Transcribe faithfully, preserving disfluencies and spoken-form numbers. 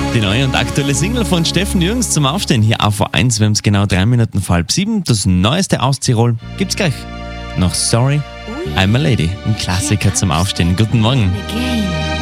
Die neue und aktuelle Single von Steffen Jürgens zum Aufstehen hier auf V eins. Wir haben es genau drei Minuten vor halb sieben. Das Neueste aus Tirol gibt's gleich. Noch Sorry, I'm a Lady. Ein Klassiker zum Aufstehen. Guten Morgen. Again.